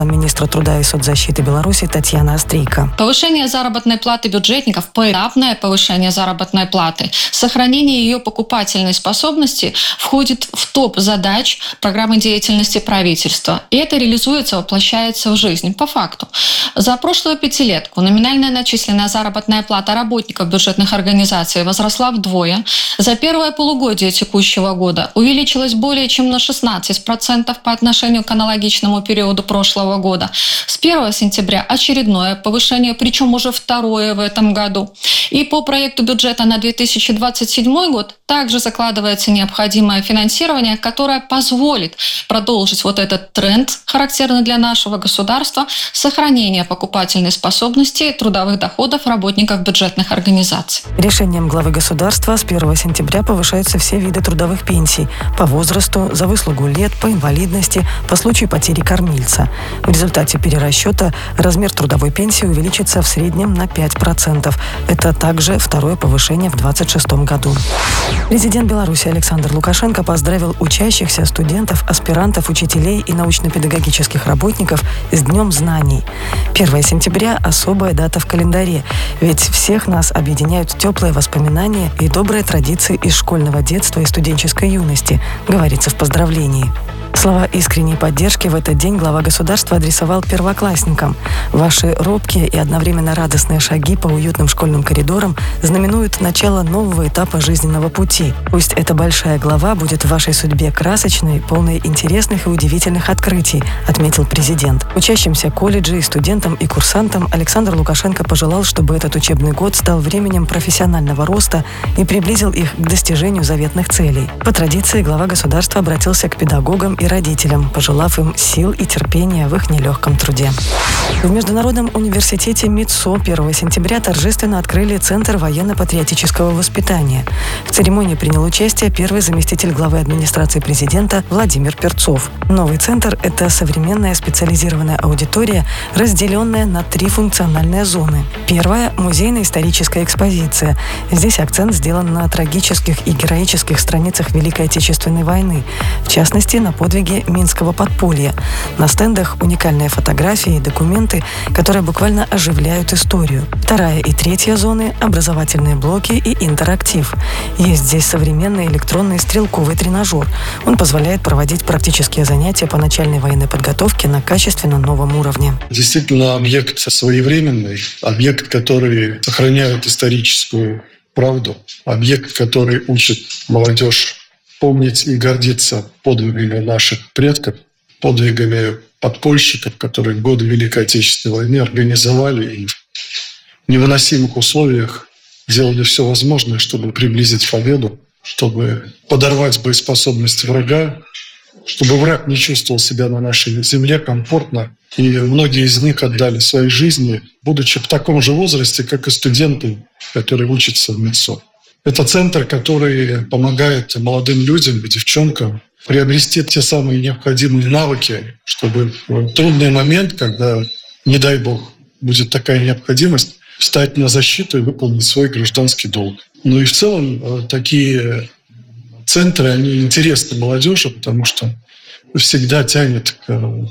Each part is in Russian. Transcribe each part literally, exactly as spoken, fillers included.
Министра труда и соцзащиты Беларуси Татьяна Острейко. Повышение заработной платы бюджетников, поэтапное повышение заработной платы, сохранение ее покупательной способности входит в топ задач программы деятельности правительства. И это реализуется, воплощается в жизнь. По факту. За прошлую пятилетку номинальная начисленная заработная плата работников бюджетных организаций возросла вдвое. За первое полугодие текущего года увеличилась более чем на шестнадцать процентов по отношению к аналогичному периоду прошлого года. С первого сентября очередное повышение, причем уже второе в этом году. И по проекту бюджета на две тысячи двадцать седьмой год также закладывается необходимое финансирование, которое позволит продолжить вот этот тренд, характерный для нашего государства, сохранение покупательной способности трудовых доходов работников бюджетных организаций. Решением главы государства с первого сентября повышаются все виды трудовых пенсий по возрасту, за выслугу лет, по инвалидности, по случаю потери кормильца. В результате перерасчета размер трудовой пенсии увеличится в среднем на пять процентов. Это также второе повышение в две тысячи двадцать шестом году. Президент Беларуси Александр Лукашенко поздравил учащихся, студентов, аспирантов, учителей и научно-педагогических работников с Днем знаний. первое сентября – особая дата в календаре, ведь всех нас объединяют теплые воспоминания и добрые традиции из школьного детства и студенческой юности, говорится в поздравлении. Слова искренней поддержки в этот день глава государства адресовал первоклассникам. Ваши робкие и одновременно радостные шаги по уютным школьным коридорам знаменуют начало нового этапа жизненного пути. Пусть эта большая глава будет в вашей судьбе красочной, полной интересных и удивительных открытий, отметил президент. Учащимся колледжей, студентам и курсантам Александр Лукашенко пожелал, чтобы этот учебный год стал временем профессионального роста и приблизил их к достижению заветных целей. По традиции глава государства обратился к педагогам и родителям, пожелав им сил и терпения в их нелегком труде. В Международном университете МИДСО первого сентября торжественно открыли Центр военно-патриотического воспитания. В церемонии принял участие первый заместитель главы администрации президента Владимир Перцов. Новый центр – это современная специализированная аудитория, разделенная на три функциональные зоны. Первая – музейно-историческая экспозиция. Здесь акцент сделан на трагических и героических страницах Великой Отечественной войны, в частности, на подвиги Минского подполья. На стендах уникальные фотографии и документы, которые буквально оживляют историю. Вторая и третья зоны – образовательные блоки и интерактив. Есть здесь современный электронный стрелковый тренажер. Он позволяет проводить практические занятия по начальной военной подготовке на качественно новом уровне. Действительно, объект своевременный, объект, который сохраняет историческую правду, объект, который учит молодежь помнить и гордиться подвигами наших предков, подвигами подпольщиков, которые в годы Великой Отечественной войны организовали и в невыносимых условиях делали все возможное, чтобы приблизить победу, чтобы подорвать боеспособность врага, чтобы враг не чувствовал себя на нашей земле комфортно. И многие из них отдали свои жизни, будучи в таком же возрасте, как и студенты, которые учатся в МИДСО. Это центр, который помогает молодым людям и девчонкам приобрести те самые необходимые навыки, чтобы в трудный момент, когда, не дай бог, будет такая необходимость, встать на защиту и выполнить свой гражданский долг. Ну и в целом такие центры, они интересны молодежи, потому что всегда тянет к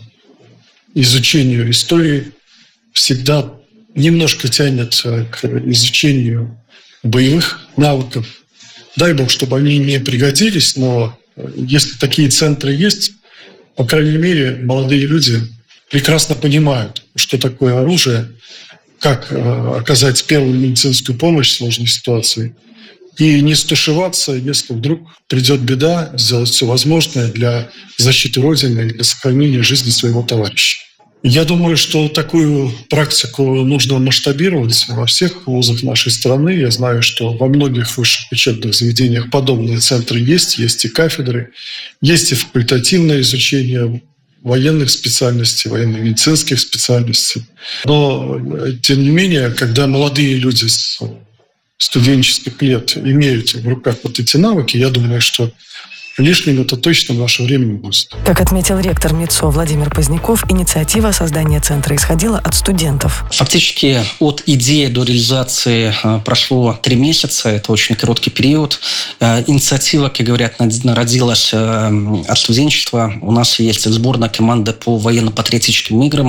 изучению истории, всегда немножко тянет к изучению боевых навыков. Дай бог, чтобы они не пригодились, но если такие центры есть, по крайней мере, молодые люди прекрасно понимают, что такое оружие, как оказать первую медицинскую помощь в сложной ситуации, и не стушеваться, если вдруг придет беда, сделать все возможное для защиты Родины и для сохранения жизни своего товарища. Я думаю, что такую практику нужно масштабировать во всех вузах нашей страны. Я знаю, что во многих высших учебных заведениях подобные центры есть, есть и кафедры, есть и факультативное изучение военных специальностей, военно-медицинских специальностей. Но, тем не менее, когда молодые люди с студенческих лет имеют в руках вот эти навыки, я думаю, что лишним это точно в наше время не будет. Как отметил ректор МИДСО Владимир Поздняков, инициатива создания центра исходила от студентов. Фактически от идеи до реализации прошло три месяца. Это очень короткий период. Инициатива, как говорят, родилась от студенчества. У нас есть сборная команда по военно-патриотическим играм.